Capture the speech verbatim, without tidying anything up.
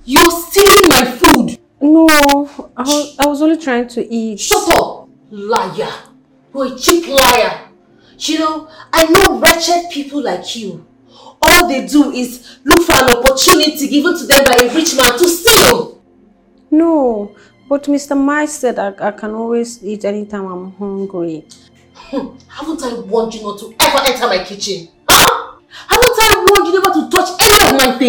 You're stealing my food. No, I was, I was only trying to eat. Shut up, liar. You're a cheap liar. You know, I know wretched people like you. All they do is look for an opportunity given to them by a rich man to steal. No, but Mister Mike said I, I can always eat anytime I'm hungry. Hmm. Haven't I warned you not to ever enter my kitchen? Huh? Haven't I warned you never to touch any of my things?